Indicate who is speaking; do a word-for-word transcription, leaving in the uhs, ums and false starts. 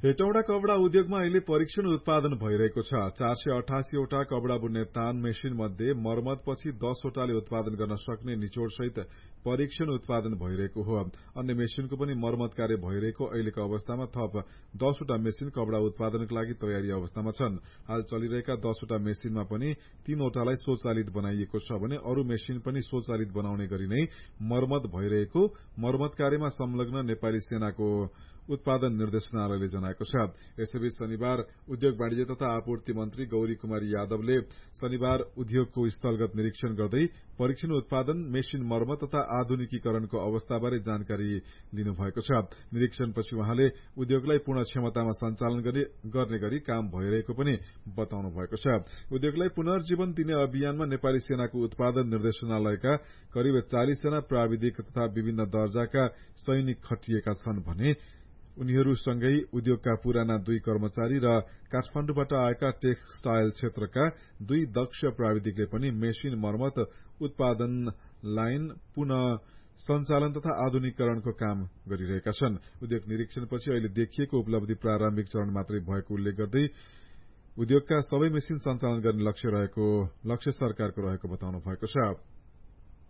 Speaker 1: हेटौडा कपड़ा उद्योगमा अहिले परीक्षण उत्पादन भइरहेको छ। चार सय अठासीवटा कपड़ा बुन्ने तान मेसिन मध्ये मर्मतपछि दसवटाले उत्पादन गर्न सक्ने निचोड़सहित परीक्षण उत्पादन भइरहेको हो। अन्य मेसिनको पनि मर्मत कार्य भइरहेको अहिलेको अवस्थामा थप दसवटा मेसिन कपड़ा उत्पादनको लागि तयारी अवस्थामा छन्। हाल चलिरहेका दसवटा मेसिनमा पनि तीनवटालाई स्वचालित बनाइएको छ भने अरू मेसिन पनि स्वचालित बनाउने गरी नै मर्मत भइरहेको मर्मत कार्यमा संलग्न नेपाली सेनाको उत्पादन निर्देशनालयले जनाएको छ। यसैबीच शनिबार उद्योग वाणिज्य तथा आपूर्ति मन्त्री गौरी कुमारी यादवले शनिबार उद्योगको स्थलगत निरीक्षण गर्दै परीक्षण उत्पादन, मेसिन मर्मत तथा आधुनिकीकरणको अवस्थाबारे जानकारी लिनुभएको छ। निरीक्षणपछि उहाँले उद्योगलाई पूर्ण क्षमतामा सञ्चालन गर्ने गरी काम भइरहेको पनि बताउनु भएको छ। उद्योगलाई पुनर्जीवन दिने अभियानमा नेपाली सेनाको उत्पादन निर्देशनालयका करिब चालिस जना प्राविधिक तथा विभिन्न दर्जाका सैनिक खटिएका छन् भने उनीहरूसँगै उद्योगका पुराना दुई कर्मचारी र काठमाण्डुबाट आएका टेक्सटाइल क्षेत्रका दुई दक्ष प्राविधिकले पनि मेसिन मर्मत, उत्पादन लाइन पुनः सञ्चालन तथा आधुनिकीकरणको काम गरिरहेका छन्। उद्योग निरीक्षणपछि अहिले देखिएको उपलब्धि प्रारम्भिक चरण मात्रै भएको उल्लेख गर्दै उद्योगका सबै मेसिन सञ्चालन गर्ने लक्ष्य रहेको लक्ष्य सरकारको रहेको बताउनु भएको छ।